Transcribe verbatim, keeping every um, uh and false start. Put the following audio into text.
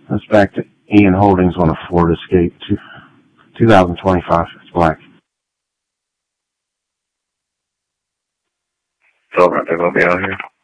That's back to Ian Holdings on a Ford Escape, two thousand twenty-five. It's black. So, they're going to be out here.